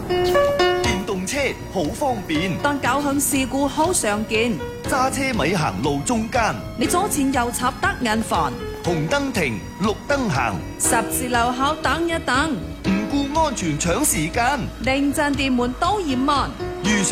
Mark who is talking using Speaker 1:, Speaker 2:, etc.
Speaker 1: 電動車好方便，
Speaker 2: 但僥倖事故好常見。
Speaker 1: 揸車咪行路中間，
Speaker 2: 你左前右插得眼煩，
Speaker 1: 紅燈停，綠燈行，
Speaker 2: 十字路口等一等，
Speaker 1: 唔顧安全搶時間，
Speaker 2: 臨陣電門都嫌慢。
Speaker 1: 遇上